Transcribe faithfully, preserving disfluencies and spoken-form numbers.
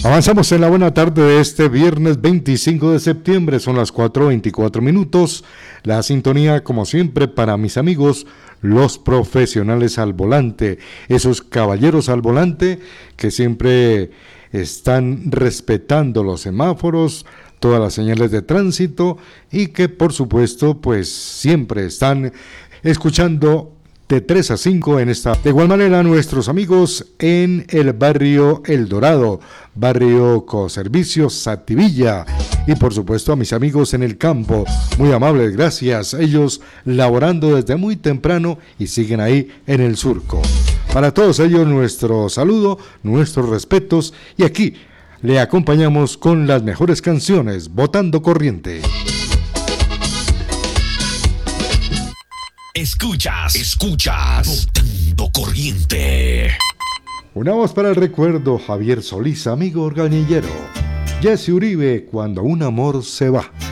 Avanzamos en la buena tarde de este viernes veinticinco de septiembre, son las cuatro veinticuatro minutos. La sintonía, como siempre, para mis amigos, los profesionales al volante, esos caballeros al volante que siempre están respetando los semáforos, todas las señales de tránsito y que, por supuesto, pues siempre están escuchando de tres a cinco en esta. De igual manera, nuestros amigos en el barrio El Dorado, barrio Coservicio, Sativilla, y por supuesto a mis amigos en el campo, muy amables, gracias, ellos laborando desde muy temprano y siguen ahí en el surco. Para todos ellos nuestro saludo, nuestros respetos, y aquí le acompañamos con las mejores canciones, Botando Corriente. Escuchas, escuchas, Botando Corriente. Una voz para el recuerdo, Javier Solís, amigo organillero. Jesse Uribe, Cuando un amor se va.